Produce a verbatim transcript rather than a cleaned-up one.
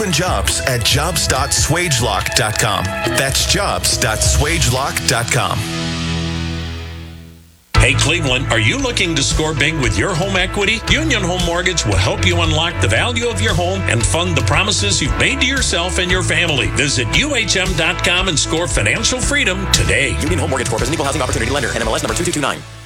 Open jobs at jobs dot swagelock dot com. That's jobs dot swagelock dot com. Hey, Cleveland, are you looking to score big with your home equity? Union Home Mortgage will help you unlock the value of your home and fund the promises you've made to yourself and your family. Visit U H M dot com and score financial freedom today. Union Home Mortgage Corp is an equal housing opportunity lender. N M L S number two two two nine.